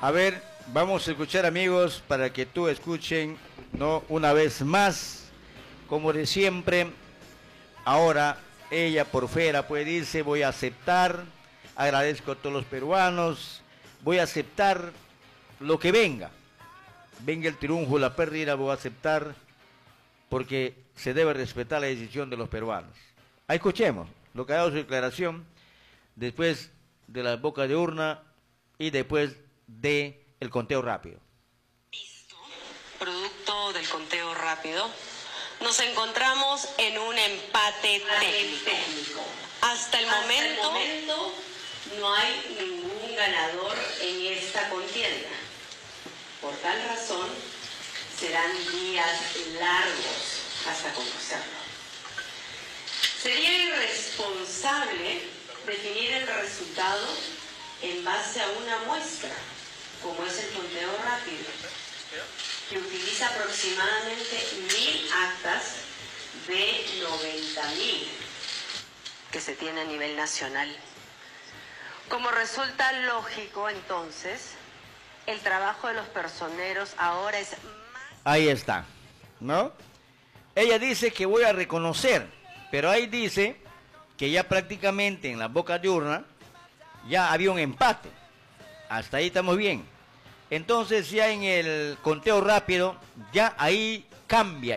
A ver, vamos a escuchar, amigos, para que tú escuchen, ¿no? Una vez más, como de siempre. Ahora ella por fuera puede irse, voy a aceptar, agradezco a todos los peruanos, voy a aceptar lo que venga. Venga el triunfo, la pérdida, voy a aceptar, porque se debe respetar la decisión de los peruanos. Ahí escuchemos lo que ha dado su declaración después de la boca de urna y después de el conteo rápido. Producto del conteo rápido, nos encontramos en un empate técnico. Hasta el momento no hay ningún ganador en esta contienda. Por tal razón, serán días largos hasta conocerlo. Sería irresponsable definir el resultado en base a una muestra, como es el conteo rápido, que utiliza aproximadamente 1000 actas de 90.000 que se tiene a nivel nacional. Como resulta lógico, entonces, el trabajo de los personeros ahora es más... Ahí está, ¿no? Ella dice que voy a reconocer, pero ahí dice que ya prácticamente en la boca de urna ya había un empate. Hasta ahí estamos bien. Entonces ya en el conteo rápido, ya ahí cambia